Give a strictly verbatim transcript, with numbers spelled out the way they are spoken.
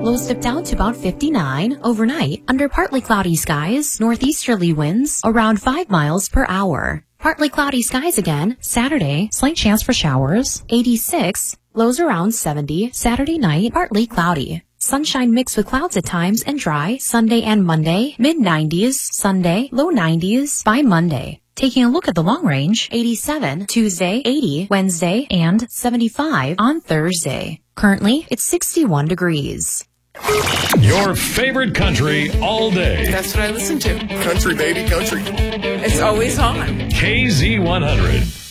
Lows dip down to about fifty-nine. Overnight, under partly cloudy skies, northeasterly winds around five miles per hour. Partly cloudy skies again. Saturday, slight chance for showers. eighty-six. Lows around seventy. Saturday night, partly cloudy. Sunshine mixed with clouds at times and dry. Sunday and Monday, mid nineties. Sunday, low nineties by Monday. Taking a look at the long range, eighty-seven Tuesday, eighty Wednesday, and seventy-five on Thursday. Currently, it's sixty-one degrees. Your favorite country all day. That's what I listen to. Country, baby, country. It's always on. K Z one hundred.